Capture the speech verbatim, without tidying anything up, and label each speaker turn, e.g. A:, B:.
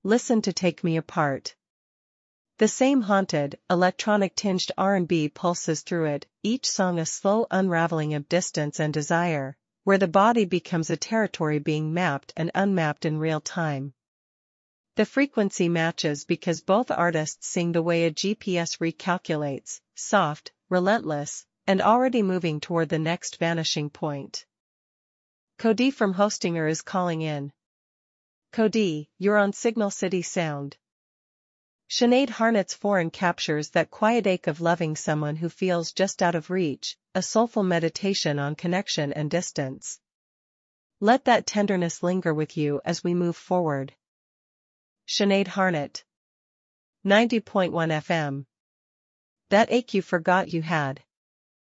A: Listen to Take Me Apart. The same haunted, electronic-tinged R and B pulses through it, each song a slow unraveling of distance and desire, where the body becomes a territory being mapped and unmapped in real time. The frequency matches because both artists sing the way a G P S recalculates, soft, relentless, and already moving toward the next vanishing point. Cody from Hostinger is calling in. Cody, you're on Signal City Sound. Sinead Harnet's Foreign captures that quiet ache of loving someone who feels just out of reach, a soulful meditation on connection and distance. Let that tenderness linger with you as we move forward. Sinead Harnet. ninety point one F M. That ache you forgot you had.